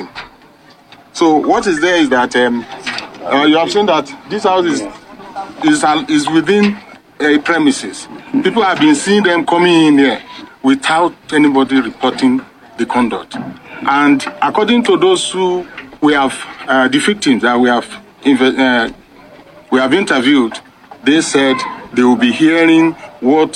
reporting. So what is there is that you have seen that this house is within premises. People have been seeing them coming in here without anybody reporting the conduct. And according to those who we have, the victims that we have interviewed, they said they will be hearing what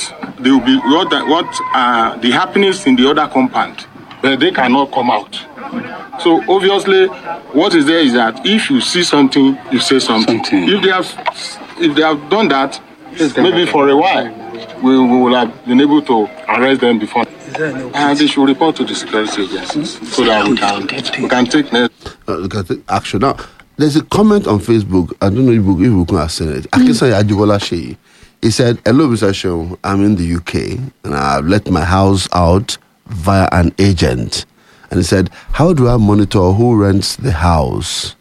the happenings in the other compound, but they cannot come out. So obviously, what is there is that if you see something, you say something. If they have done that, maybe for a while, we will have been able to arrest them before. And they should report to the security agencies so that we can take action. Now, there's a comment on Facebook. I don't know if we can send it. Akisanya Ajibola Sheyi. He said, "Hello, Mr. Show. I'm in the UK and I've let my house out via an agent." And he said, "How do I monitor who rents the house?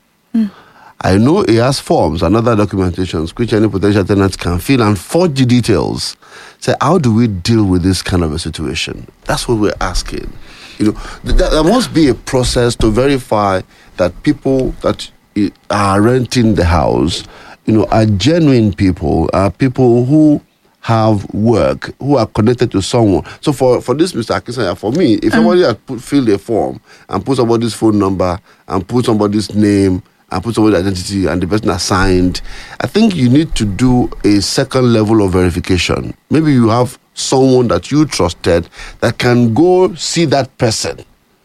I know he has forms and other documentations which any potential tenants can fill and forge the details. So how do we deal with this kind of a situation?" That's what we're asking. You know, there must be a process to verify that people that are renting the house, you know, are genuine people, are people who have work, who are connected to someone. So for this, Mr. Akisanya, for me, if somebody had filled a form and put somebody's phone number and put somebody's name and put somebody's identity and the person has signed, I think you need to do a second level of verification. Maybe you have someone that you trusted that can go see that person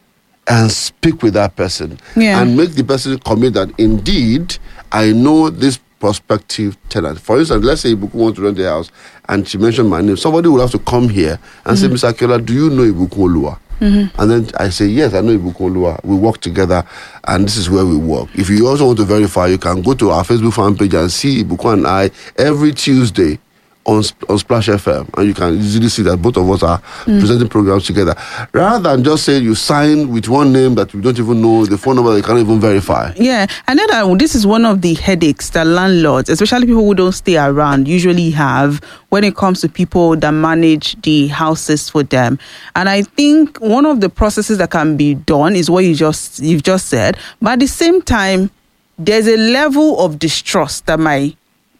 and speak with that person and make the person commit that indeed I know this prospective tenant. For instance, let's say Ibukun wants to rent the house and she mentioned my name. Somebody would have to come here and say, "Mr. Akiola, do you know Ibukun Olua?" And then I say, "Yes, I know Ibukun Olua. We work together and this is where we work." If you also want to verify, you can go to our Facebook fan page and see Ibukun and I every Tuesday on Splash FM, and you can easily see that both of us are presenting programs together. Rather than just say you sign with one name that you don't even know, the phone number that you can't even verify. Yeah, I know that this is one of the headaches that landlords, especially people who don't stay around, usually have when it comes to people that manage the houses for them. And I think one of the processes that can be done is what you've just said, but at the same time, there's a level of distrust that might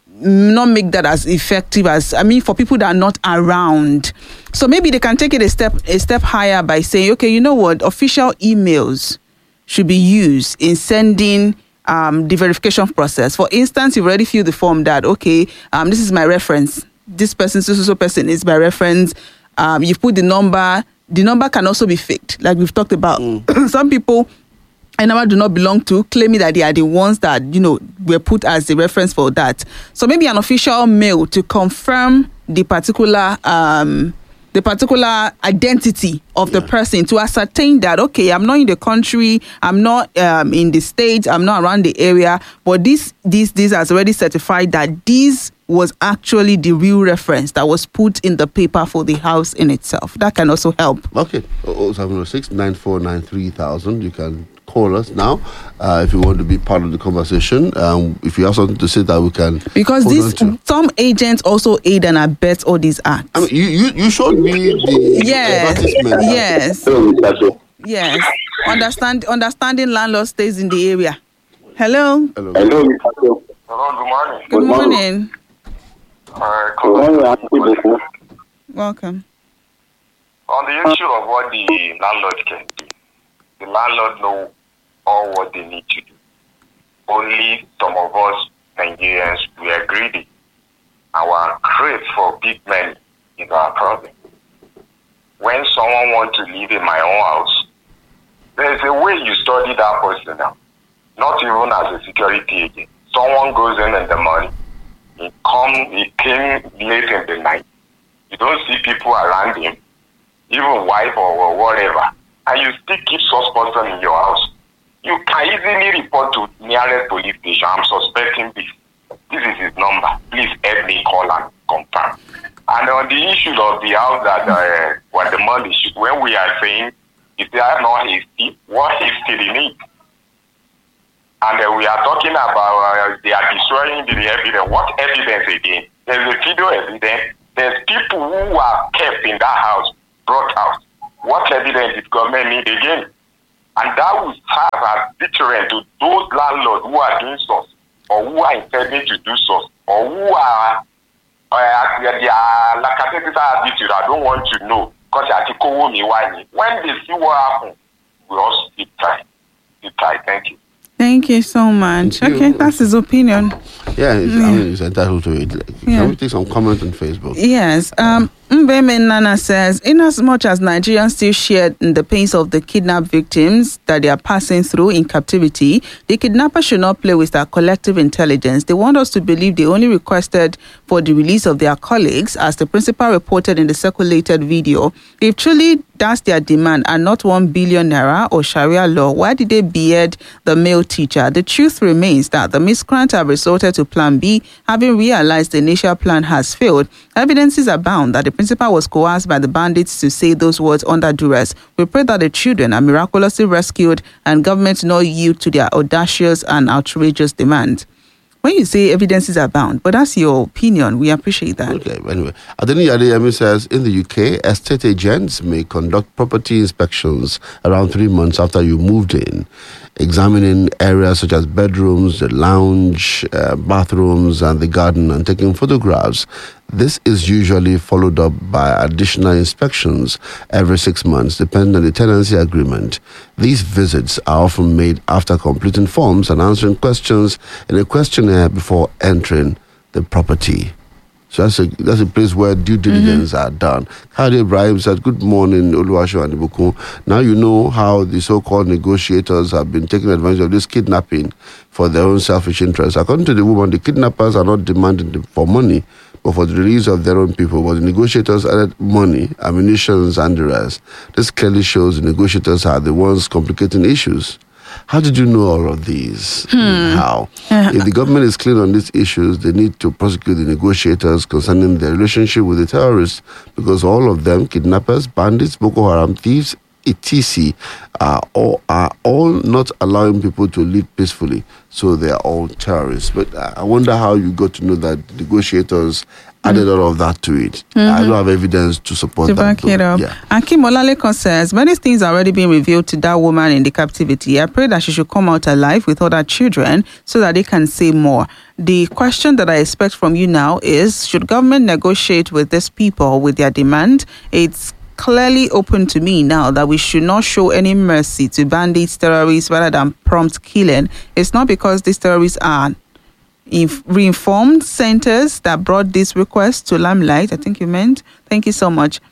not make that as effective as, for people that are not around. So maybe they can take it a step higher by saying, okay, you know what, official emails should be used in sending the verification process. For instance, you've already filled the form that, okay, this is my reference. This person, so person is my reference. You've put the number. The number can also be faked, like we've talked about. Some people I never do not belong to, claiming that they are the ones that, were put as the reference for that. So maybe an official mail to confirm the particular identity of the person, to ascertain that, okay, I'm not in the country, I'm not in the state, I'm not around the area, but this has already certified that this was actually the real reference that was put in the paper for the house in itself. That can also help. Okay, 0706-9493,000. You can call us now if you want to be part of the conversation. If you have something to say that we can, because some agents also aid and abet all these acts. You showed me the advertisement. Yes. Understanding landlord stays in the area. Hello. Hello, good morning. Welcome. On the issue of what the landlord can do, the landlord know all what they need to do. Only some of us Nigerians, we are greedy. Our crave for big money is our problem. When someone wants to live in my own house, there's a way you study that person now. Not even as a security agent. Someone goes in the morning, he came late in the night. You don't see people around him, even wife or whatever, and you still keep such person in your house. You can easily report to nearest police station. I'm suspecting this. This is his number. Please help me call and confirm. And on the issue of the house that what the money should, when we are saying if they are not hasty, what hasty they need? And we are talking about they are destroying the evidence. What evidence again? There's a video evidence. There's people who are kept in that house, brought out. What evidence did government need again? And that will serve as deterrent to those landlords who are doing so, or who are intending to do so, or who are they are like a technical attitude. I don't want to know because when they see what happens, we all keep tight. Thank you. Thank you so much. Okay, that's his opinion. Yeah, I mean, he's entitled to it. Can we take some comment on Facebook? Yes. Mbeme Nana says, in as much as Nigerians still share in the pains of the kidnapped victims that they are passing through in captivity, the kidnappers should not play with our collective intelligence. They want us to believe they only requested for the release of their colleagues, as the principal reported in the circulated video. If truly that's their demand and not 1 billion naira or Sharia law, why did they behead the male teacher? The truth remains that the miscreants have resorted to Plan B, having realized the initial plan has failed. Evidences abound that the principal was coerced by the bandits to say those words under duress. We pray that the children are miraculously rescued and government not yield to their audacious and outrageous demands. When you say evidences abound, but that's your opinion, we appreciate that. Okay, anyway. Adeni Adeyemi says, in the UK, estate agents may conduct property inspections around 3 months after you moved in, examining areas such as bedrooms, the lounge, bathrooms, and the garden, and taking photographs. This is usually followed up by additional inspections every 6 months, depending on the tenancy agreement. These visits are often made after completing forms and answering questions in a questionnaire before entering the property. So that's a place where due diligence are done. Khadi Ibrahim said, good morning, Oluwaseun and Ibukun. Now you know how the so-called negotiators have been taking advantage of this kidnapping for their own selfish interests. According to the woman, the kidnappers are not demanding for money, but for the release of their own people. But the negotiators added money, ammunition, and the rest. This clearly shows the negotiators are the ones complicating issues. How did you know all of these? How? If the government is clear on these issues, they need to prosecute the negotiators concerning their relationship with the terrorists, because all of them, kidnappers, bandits, Boko Haram, thieves, etc., are all not allowing people to live peacefully. So they are all terrorists. But I wonder how you got to know that the negotiators added all of that to it. I don't have evidence to support that. Back it up. Yeah. Akim Olaleko says, many things are already being revealed to that woman in the captivity. I pray that she should come out alive with other children so that they can say more. The question that I expect from you now is, should government negotiate with these people with their demand? It's clearly open to me now that we should not show any mercy to bandits, terrorists, rather than prompt killing. It's not because these terrorists are reinformed centers that brought this request to limelight, I think you meant. Thank you so much.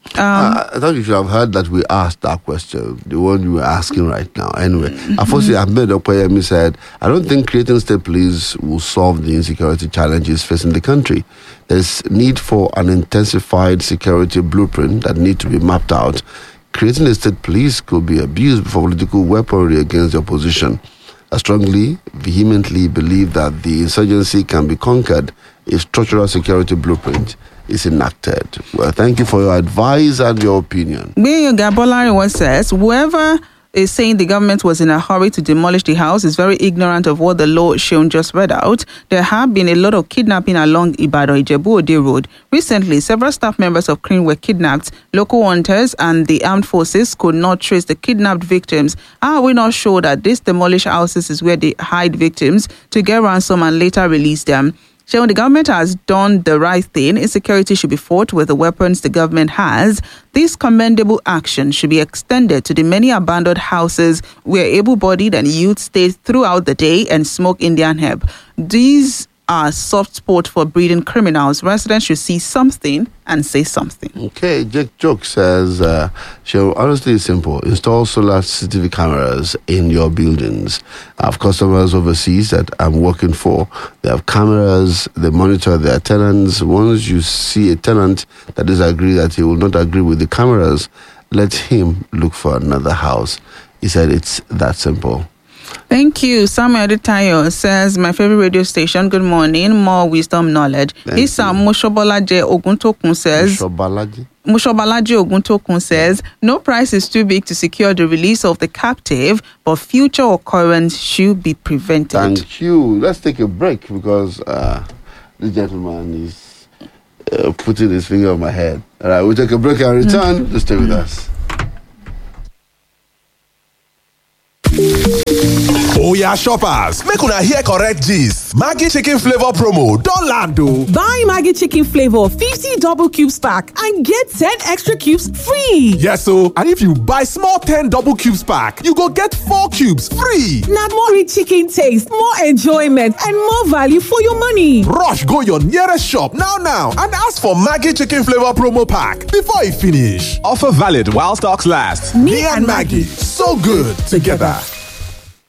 I thought you should have heard that we asked that question, the one you were asking right now. Anyway, Afosi Ahmed Okoyemi said, I don't think creating state police will solve the insecurity challenges facing the country. There's need for an intensified security blueprint that need to be mapped out. Creating a state police could be abused for political weaponry against the opposition. I strongly, vehemently believe that the insurgency can be conquered if structural security blueprint is enacted. Well, thank you for your advice and your opinion. Gabolari says, whoever is saying the government was in a hurry to demolish the house is very ignorant of what the law Seun just read out. There have been a lot of kidnapping along Ibadan-Ijebu-Ode Road. Recently, several staff members of CRIN were kidnapped. Local hunters and the armed forces could not trace the kidnapped victims. How are we not sure that these demolished houses is where they hide victims to get ransom and later release them? So the government has done the right thing. Insecurity should be fought with the weapons the government has. This commendable action should be extended to the many abandoned houses where able-bodied and youth stay throughout the day and smoke Indian hemp. These are soft spot for breeding criminals. Residents should see something and say something. Okay, Jake Joke says, honestly, it's simple. Install solar CCTV cameras in your buildings. I have customers overseas that I'm working for. They have cameras, they monitor their tenants. Once you see a tenant that disagrees that he will not agree with the cameras, let him look for another house. He said it's that simple. Thank you. Samuel Adetayo says, my favorite radio station, good morning, more wisdom, knowledge. Isa Mushobalaje Oguntokun says, Mushobalaje Oguntokun says, no price is too big to secure the release of the captive, but future occurrence should be prevented. Thank you. Let's take a break because this gentleman is putting his finger on my head. All right, we'll take a break and return. Just stay with us. Oya shoppers, make una hear correct gist. Maggi chicken flavor promo don land o. Buy Maggi chicken flavor 50 double cubes pack and get 10 extra cubes free. Yes o, and if you buy small 10 double cubes pack, you go get 4 cubes free. Na more rich chicken taste, more enjoyment and more value for your money. Rush go your nearest shop now and ask for Maggi chicken flavor promo pack before e finish. Offer valid while stocks last. Me and Maggi, so good together.